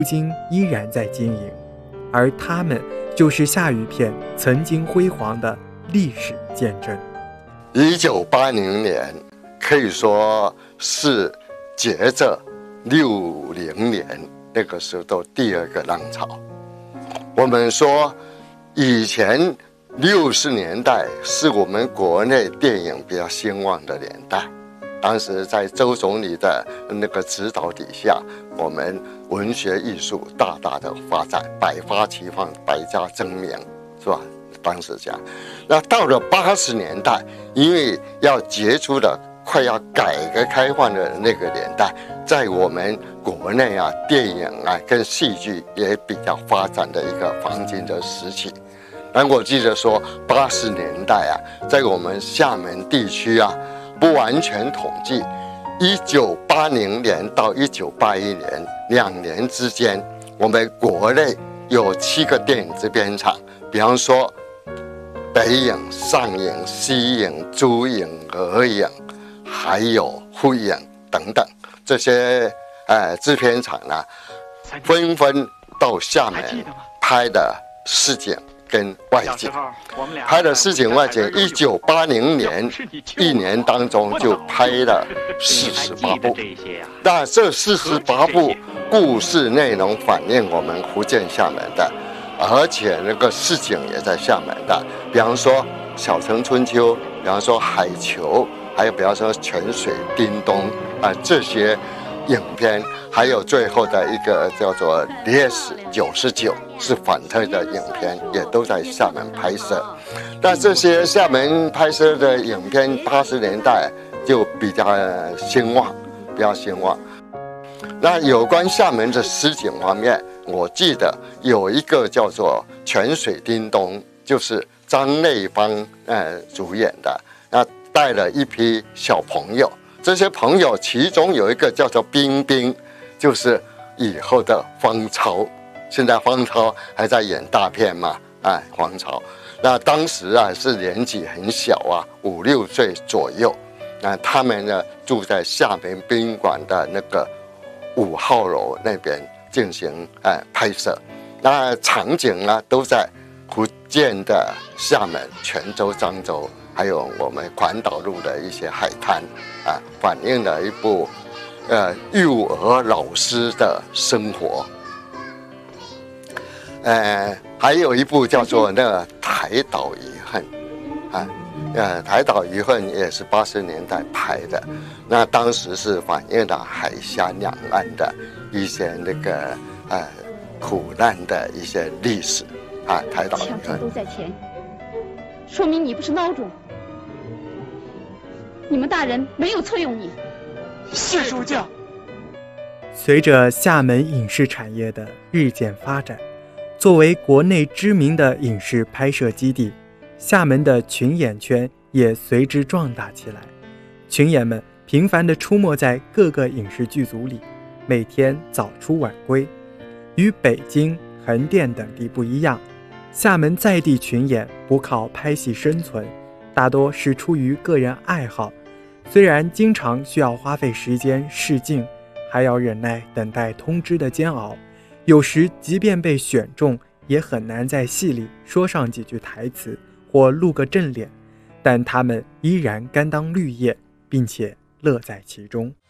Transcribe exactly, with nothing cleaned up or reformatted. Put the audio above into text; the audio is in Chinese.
如今依然在经营，而他们就是下雨片曾经辉煌的历史见证。 一九八零年可以说是接着六零年那个时候的第二个浪潮。我们说以前六十年代是我们国内电影比较兴旺的年代，当时在周总理的那个指导底下，我们文学艺术大大的发展，百花齐放，百家争鸣，是吧？当时这样。那到了八十年代，因为要结束了快要改革开放的那个年代，在我们国内啊，电影啊跟戏剧也比较发展的一个黄金的时期。那我记得说，八十年代啊，在我们厦门地区啊，不完全统计，一九八零年到一九八一年两年之间，我们国内有七个电影制片厂，比方说北影、上影、西影、珠影、俄影，还有沪影等等，这些呃制片厂呢，纷纷到厦门拍的市井跟外景，拍的市井外景。一九八零年一年当中就拍了四十八部，那这四十八部故事内容反映我们福建厦门的，而且那个市井也在厦门的，比方说《小城春秋》，比方说《海球》，还有比方说《泉水叮咚》啊、呃、这些影片，还有最后的一个叫做《烈士九十九》是反特的影片，也都在厦门拍摄。那这些厦门拍摄的影片，八十年代就比较兴旺，比较兴旺。那有关厦门的实景方面，我记得有一个叫做《泉水叮咚》，就是张内芳呃主演的，那带了一批小朋友，这些朋友其中有一个叫做冰冰，就是以后的方超，现在方超还在演大片嘛，哎，方超，那当时啊是年纪很小啊，五六岁左右，那他们呢住在厦门宾馆的那个五号楼那边进行哎拍摄，那场景啊都在福建的厦门、泉州、漳州，还有我们环岛路的一些海滩啊，反映了一部呃幼儿老师的生活。呃，还有一部叫做那个《台岛遗恨》啊，呃，《台岛遗恨》也是八十年代拍的，那当时是反映了海峡两岸的一些那个呃苦难的一些历史啊，《台岛遗恨》 强都在前，说明你不是孬种，你们大人没有册用你。 是主教。 随着厦门影视产业的日渐发展，作为国内知名的影视拍摄基地，厦门的群演圈也随之壮大起来。群演们频繁地出没在各个影视剧组里，每天早出晚归。与北京、横店等地不一样，厦门在地群演不靠拍戏生存，大多是出于个人爱好。虽然经常需要花费时间试镜，还要忍耐等待通知的煎熬，有时即便被选中，也很难在戏里说上几句台词或露个正脸，但他们依然甘当绿叶，并且乐在其中。